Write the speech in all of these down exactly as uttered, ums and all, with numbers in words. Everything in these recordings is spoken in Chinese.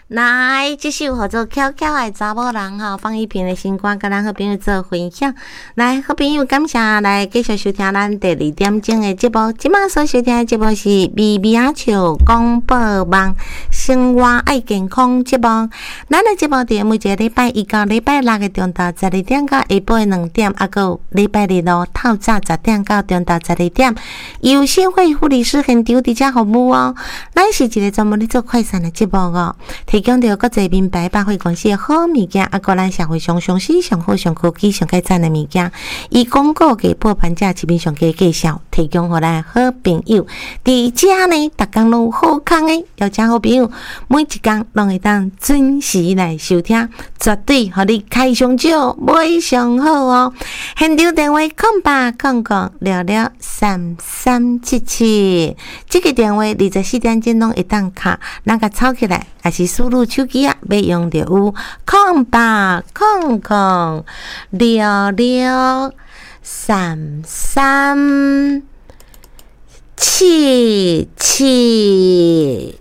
来，这首叫做巧巧的查某人哈，放一片的新歌，跟咱好朋友做分享。来，好朋友，感谢来继续收听咱第二点钟的节目。今晚所收听的节目是《微微阿笑广播网生活爱健康》节目。咱的节目伫每一个礼拜一到礼拜六的中昼十二点到下晡两点，啊个礼拜日咯透早十点到中昼十二点，由社会护理师现场伫遮服务哦。咱是一个专门咧做快闪的节目哦。提供到国际名牌百货公司的好物件，啊，个咱社会上上新、上好、上科技、上改赞的物件，以广告给破盘价、市面上价介绍，提供互咱好朋友。伫遮呢，逐工拢有好康的，邀请好朋友每一工拢会当准时来收听，绝对互你开上少，买上好哦。现场电话空八空空六六三三七七，这个电话二十四点钟拢会当卡，咱甲抄起来，还是输入手机啊，要用着有空八空空六六三三七七。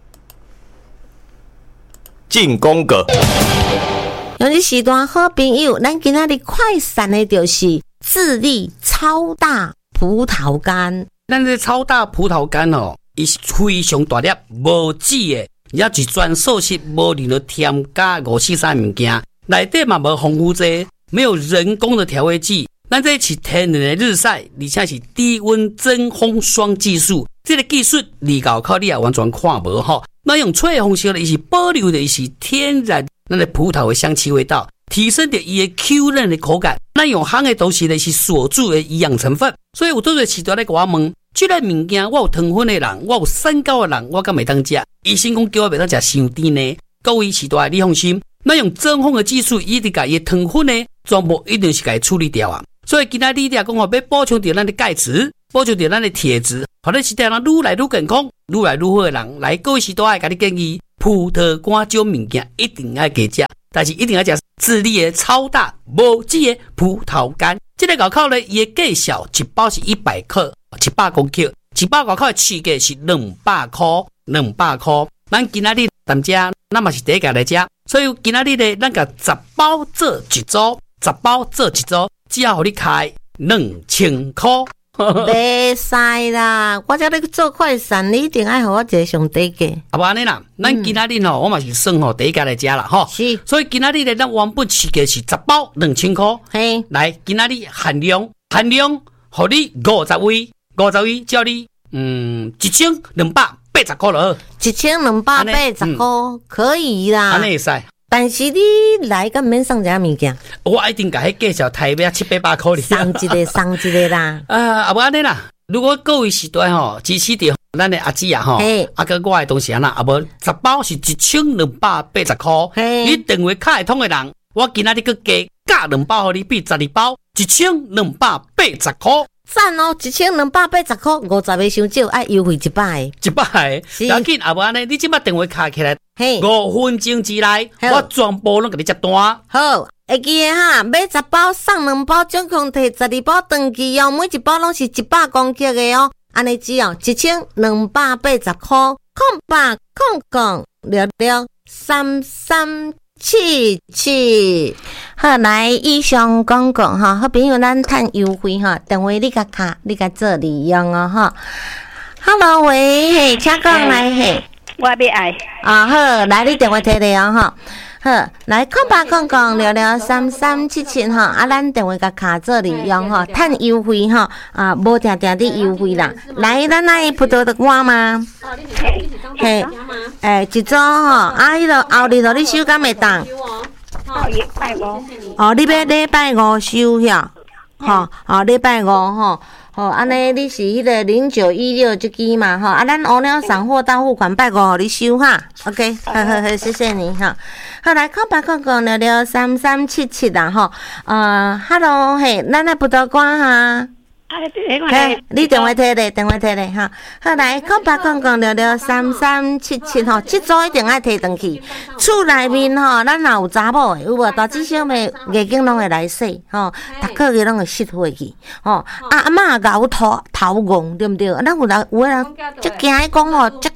进攻个， 用这时段好朋友，咱今仔日快闪的就是智利超大葡萄干。 咱这超大葡萄干哦，伊是非常大粒，无籽的。也是全素食，无任何添加五四三物件，内底嘛无防腐剂，没有人工的调味剂。咱这是天然的日晒，而且是低温真空双技术。这个技术二高考你也完全看无吼。那用吹风烧的，伊是保留的，伊是天然咱的葡萄的香气味道，提升着伊的 Q 润的口感。咱用烘的都是的是锁住的营养成分，所以有多少时段咧甲我问。这个物件，我有糖分的人，我有三高的人，我敢袂当食。医生讲叫我袂当食伤甜呢。各位时代，你放心，咱用真空的技术，一直甲伊糖分呢，全部一定是甲伊处理掉啊。所以今仔日你讲吼，要补充着咱的钙质，补充着咱的铁质，互咱是代人愈来愈健康、愈来愈好的人。来，各位时代，甲你建议，葡萄干这种物件一定要加食，但是一定要食智利的超大无籽的葡萄干。这个外口呢，伊的价小，一包是一百克。一百公克，一包外口的市价是两百块，两百块。咱今仔日咱遮，咱嘛是第一家来食，所以今仔日呢，咱甲十包做一组，十包做一组，只要互你开两千块。 袂使啦，我遮咧做快闪，你一定爱互我一个上低价。 啊，无安尼啦，咱今仔日吼，我嘛是算吼第一家来食啦，吼。 是， 所以今仔日呢，咱原本市价是十包两千块。 嘿， 来，今仔日限量，限量，互你五十位。五十位叫你，嗯，一千两百八十块了， 一千两百八十块可以啦， 安尼会使。 但是你来敢免送一下物件， 我一定甲迄介绍抬要七八百块哩。 送一个，送一个啦。 啊，啊无安尼啦。如果各位时代吼支持着咱的阿姊啊吼，啊个我的东西啊啦，啊无十包是一千两百八十块。你电话卡会通的人，我今仔日去加加两包，互你比十二包一千两百八十块。 赞哦，一千两百八十块，五十个伤少，爱优惠一百个， 一百个，要紧啊！无安尼，你即摆电话卡起来，五分钟之内，我全部拢给你接单。 好，会记诶哈，买十包送两包，总共摕十二包登记哦，每一包拢是一百公克的哦，安尼只要一千两百八十块，空八空空六六三三。七七，好来，以上讲讲哈，好朋友咱趁优惠哈，电话你甲卡，你甲做利用哦哈。Hello 喂，嘿，请讲来嘿， 我要爱啊好，来你电话摕嚟哦哈。好，来空八空空六六三三七七哈，啊，咱电话甲卡做利用哈，趁优惠哈，啊，无定定的优惠啦。来，咱那葡萄的瓜吗？嘿，诶，一组吼，啊，迄个后日落你收敢袂当？ 哦，礼拜五。 哦，你要礼拜五收遐？吼，哦，礼拜五吼。好，安尼你是迄个零九一六这支嘛，吼，啊，咱乌鸟送货到付款拜五，互你收哈 ，OK， 好好好，谢谢你哈。好，来空八空空六六三三七七啦，吼，呃 ，Hello， 嘿，咱来葡萄干哈。嘿，你电话摕咧，电话摕咧哈。好来，空八空空六六三三七七吼，这组一定爱摕回去。厝内面吼，咱若有查某的，有无？大至少妹眼睛拢会来洗吼，逐个月拢会湿回去吼。啊阿嬷咬头头戆，对毋对？咱有人有人足惊伊讲吼，足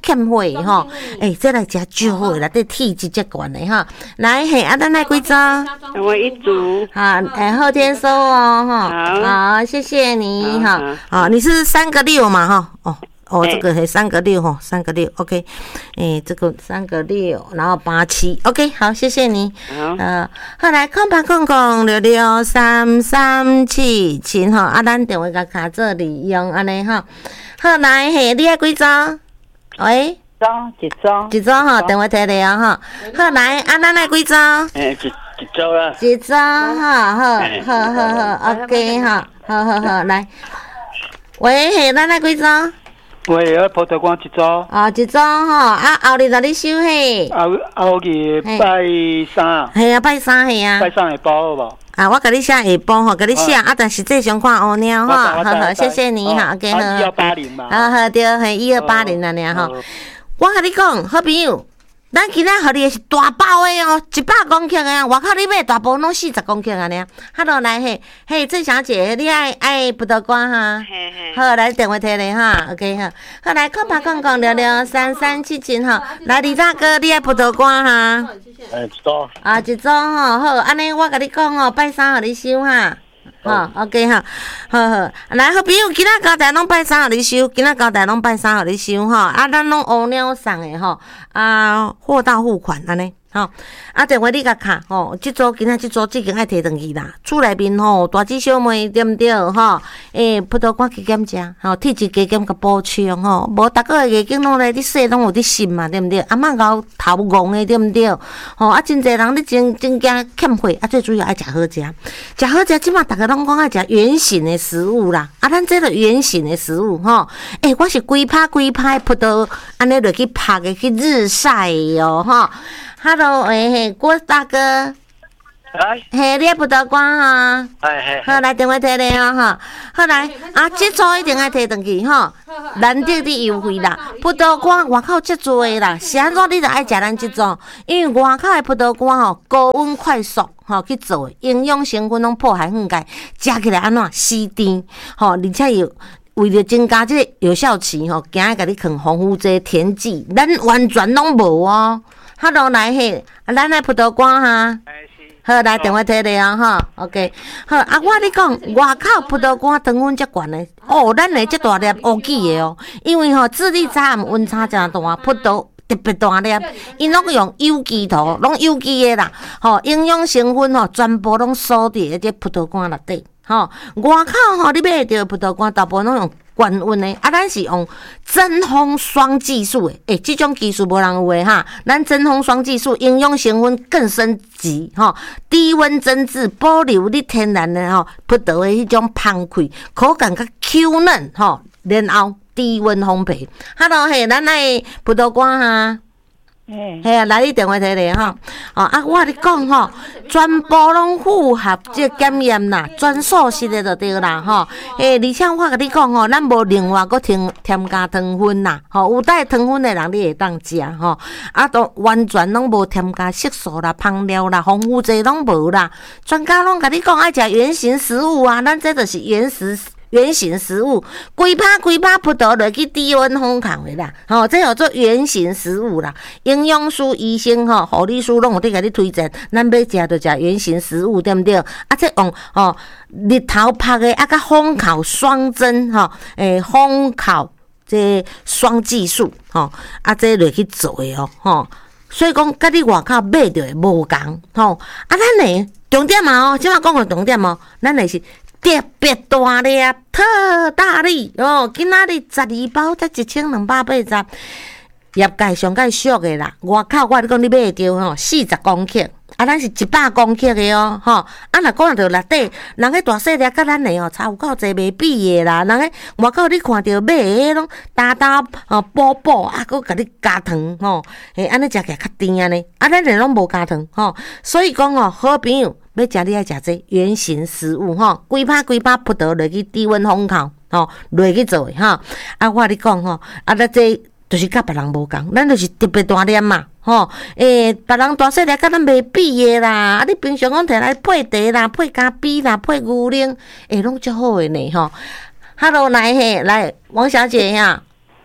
欠火吼，诶，这来食就好啦，对体质足悬的哈。来，嘿，啊，咱来几组？ 我一组。 好，诶，后天收哦，哈。好，谢谢你哈。好，你是三个六嘛哈？哦。哦，这个还三个六哈，三个六 ，OK， 诶，这个三个六，然后八七 ，OK， 好，谢谢你。好，呃，后来空八空空六六三三七七哈，啊，咱电话甲卡做利用安尼哈。后来嘿，你爱几组？喂， 张一组， 一组哈，电话摕来啊哈。后来啊，咱爱几组？ 诶，一一组啦。 一组哈，好，好好好 ，OK 哈，好好好，来，喂，嘿，咱爱几组？ 喂，我葡萄干一组。 哦，一组吼，啊，后日哪里收嘿？ 后后日拜三。 系啊，拜三系啊。 拜三下晡好无？ 啊，我甲你写下晡吼，甲你写啊，但实际上看乌鸟吼，好好，谢谢你哈 ，OK 好。 一二八零嘛。 啊好对，系一二八零安尼吼。我甲你讲，好朋友。咱今仔互你的是大包的哦，一百公克的啊！外口你买大包拢四十公克安尼。哈喽，来嘿，嘿，郑小姐，你爱爱葡萄干哈？好，来电话摕咧哈 ，OK 哈。好来，空八空空六六三三七七哈。来，李大哥，你爱葡萄干哈？ 诶，一组。 啊，一组吼，好，安尼我甲你讲哦，拜三互你收哈。好 ，OK 哈，好好，来，好朋友，今仔交代拢拜三互你收，今仔交代拢拜三互你收吼，啊，咱拢乌鸟送的吼，啊，货到付款安尼。吼，啊，电话你甲卡吼，即组今仔即组即间爱摕转去啦。厝内面吼，大姊小妹对毋对吼？诶，葡萄干加减食，吼，体质加减甲补充吼。无逐个月经拢来你说拢有伫信嘛，对毋对？啊，莫搞头戆的，对毋对？吼，啊，真侪人你真真惊欠血，啊，最主要爱食好食，食好食，即马逐个拢讲爱食圆形的食物啦。啊，咱这个圆形的食物吼，诶，我是规拍规拍葡萄安尼落去拍的，去日晒的哦，吼。Hello， 喂嘿，郭大哥， 来， 嘿，你葡萄干哈？ 哎嘿， 好来电话摕来啊哈，好来啊，这组一定爱摕转去吼，难得的优惠啦。葡萄干外口遮多的啦，是安怎你就爱食咱这种？因为外口的葡萄干吼，高温快速吼去做的，营养成分拢破坏分解，食起来安怎死甜吼，而且有。为了增加这个有效期吼，惊甲你放防腐剂、甜剂，咱完全拢无哦。哈喽，来嘿，咱来葡萄干哈。好，来电话摕来啊哈 ，OK。好啊，我你讲，外口葡萄干糖分遮悬的，哦，咱的遮大粒乌记的哦，因为吼智利早暗温差真大，葡萄特别大粒，因拢用有机土，拢有机的啦，吼，营养成分吼全部拢锁伫这葡萄干内底。吼，外口吼，你买着葡萄干，大部分拢用高温的，啊，咱是用真空双技术的，诶、欸，这种技术无人有的哈。咱真空双技术，营养成分更升级，吼，低温蒸制，保留你天然的吼葡萄的迄种香气，口感较 Q 嫩，吼，然后低温烘焙。Hello， 嘿，咱来葡萄干哈。嘿啊，来你电话摕来吼，哦啊，我你讲吼，全部拢符合这检验啦，全素食的就对啦吼。诶，而且我甲你讲吼，咱无另外搁添添加糖分啦，吼，有带糖分的人你会当食吼，啊，都完全拢无添加色素啦、香料啦、防腐剂拢无啦。专家拢甲你讲爱食原形食物啊，咱这就是原食。原形食物，规拍规拍葡萄落去低温烘烤的啦，吼、哦，这叫做原形食物啦。营养师、医生吼、护理师拢有伫甲你推荐，咱要食就食原形食物，对毋对？啊，这用吼日头拍的啊，甲烘烤双蒸吼，诶、欸，烘烤这双技术吼，啊，这落去做的哦，吼。所以讲，甲你外口买着的无共吼，啊，咱呢重点嘛哦，即马讲个重点哦，咱呢是。特别大粒，特大力哦！今仔日十二包才一千两百八十，业界上界俗的啦。外口我讲你买着吼，四十公克，啊，咱是一百公克的哦，吼！啊，若讲到内底，人个大细粒甲咱的哦，差有够济袂比的啦。人个外口你看到买的拢大大哦薄薄，啊，佮甲你加糖吼，嘿，安尼食起来较甜安尼，啊，咱的拢无加糖吼，所以讲哦，好朋友。要食你爱食这原形食物吼，规拍规拍葡萄落去低温烘烤吼，落去做的吼。啊，我你讲吼，啊，咱这就是甲别人无共，咱就是特别大粒嘛吼。诶、欸，别人大细粒甲咱袂比的啦。啊，你平常讲摕来配茶啦、配咖啡啦、配牛奶，诶、欸，拢足好的呢吼。Hello， 来嘿，来王小姐呀。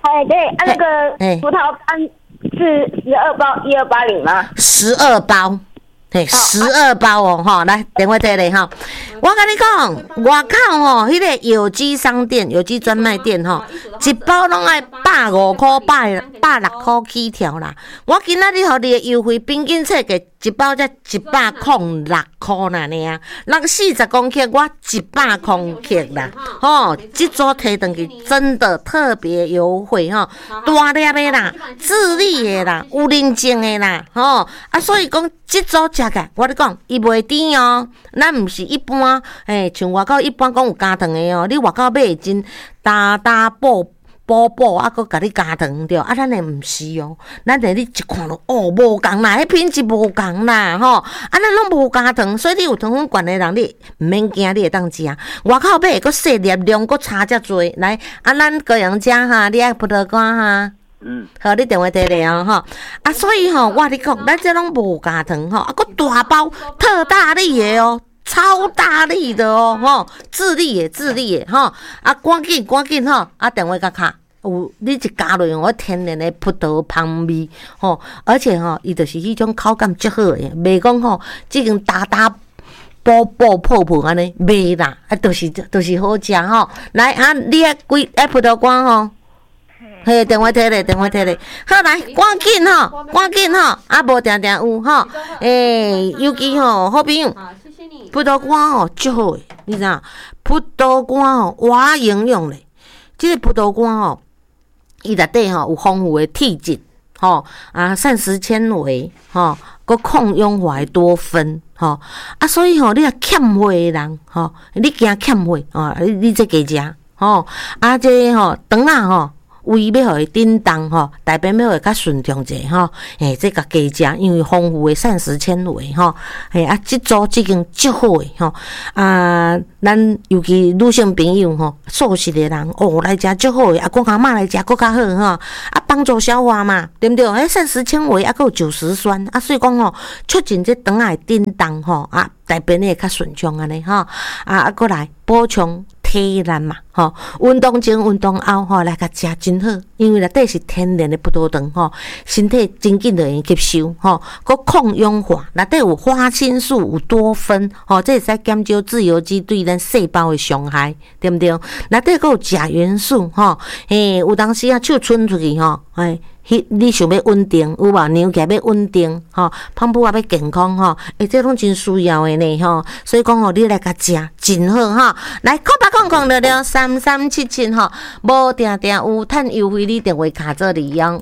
哎，对，啊，那个哎葡萄干是十二包一二八零吗？ 十二包。嘿，十二包哦，吼，来电话摕咧吼。我跟你讲，外口吼，迄个有机商店、有机专卖店吼，一包拢爱百五块、百百六块起跳啦。我今仔日互你的优惠，平均册价一包才一百空六块呐尔，那四十公克我一百空克啦。吼，这组摕转去真的特别优惠吼，大粒的啦，智利的啦，有认证的啦，吼啊，所以讲这组食起来，我咧讲，伊袂甜哦，咱毋是一般，诶、欸，像外口一般讲有加糖的哦，你外口买的真大大补补补，啊，佮甲你加糖对，啊，咱的毋是哦，咱的你一看咯，哦，无共啦，迄品质无共啦，吼，啊，咱拢无加糖，所以你有糖分悬的人，你毋免惊，你会当食。外口买个细粒量，佮差遮多，来，啊，咱高阳食哈，你爱葡萄干哈。嗯，好，你电话摕来哦，吼啊，所以吼，我你讲，咱这拢无加糖吼，啊，佮大包特大力的哦，超大力的哦，吼，智利的智利的吼，啊，赶紧赶紧吼，啊，电话甲卡，有你一加落我天然的葡萄香味吼，而且吼，伊就是迄种口感足好的，袂讲吼，即种大大薄薄泡泡安尼，袂啦，啊，都、就是都、就是好食吼。来啊，你爱几爱葡萄干吼？嘿，电话摕咧，电话摕咧，好来，赶紧吼，赶紧吼，啊无定定有吼，诶、欸，尤其吼，好朋友，葡萄干吼足好诶，你知影？葡萄干吼活营养咧，即、这个葡萄干吼，伊内底吼有丰富诶铁质，吼啊膳食纤维，吼，佮抗氧化诶多酚，吼啊，所以吼你若欠血诶人，吼，你惊欠血哦，你你这加食，吼啊，这吼肠仔吼。胃要互伊叮当吼，大便要互伊较顺畅者吼，诶，这个加食，因为丰富的膳食纤维吼，诶啊，即组即间足好诶吼，啊，咱尤其女性朋友吼，素食的人哦来食足好诶，啊，我阿嬷来食搁较好吼，啊，帮助消化嘛，对不对？迄膳食纤维啊，搁有酒石酸啊，所以讲吼，促进这肠仔叮当吼，啊，大便会较顺畅安尼吼，啊，啊，搁来补充。体力嘛，吼，运动前、运动后，吼，来甲食真好，因为内底是天然的葡萄糖，吼，身体真紧就会吸收，吼，佮抗氧化，内底有花青素、有多酚，吼，这会使减少自由基对咱细胞的伤害，对不对？内底佮有钾元素，吼，嘿，有当时啊手伸出去，吼，哎。迄你想要稳定，有无？扭起来要稳定，吼，胖母啊要健康，吼，诶，这拢真需要的呢，吼。所以讲吼，你来甲食真好，吼。来，空八空空了了三三七七，吼，无定定有趁优惠，你电话卡做利用。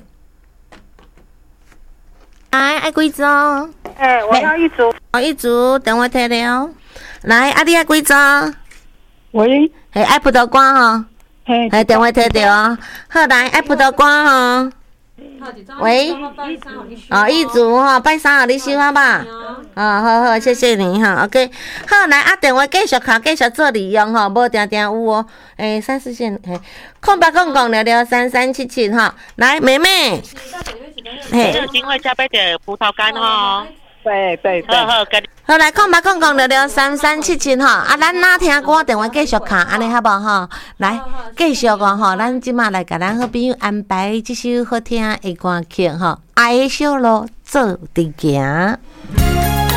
来，爱几组？ 哎，我要一组。 哦，一组，电话摕了。来，啊，你爱几组？ 喂， 嘿，爱葡萄干吼， 嘿， 嘿，电话摕着。好，来，爱葡萄干吼。喂，哦，一组哈，拜三号你收好吧？哦，好好，谢谢你哈 ，OK， 好，来啊，电话继续卡，继续做利用哈，无定定有哦，诶、欸，三四线，嘿，空八空空了了三三七七哈，来，妹妹， 嘿，今晚加杯的葡萄干哈。 对对对， 好好，跟好来，空八空空了了三三七七哈，啊，咱哪听歌电话继续卡，安尼好无哈？来，继续个吼，咱即马来甲咱好朋友安排即首好听的歌曲吼，《爱的小路走直行》。